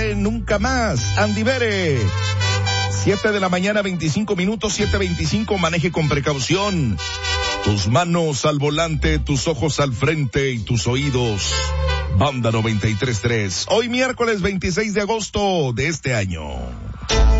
dice nunca más. Andy Bere. 7 de la mañana, 25 minutos, 7:25, maneje con precaución. Tus manos al volante, tus ojos al frente y tus oídos. Banda 93.3. Hoy miércoles 26 de agosto de este año.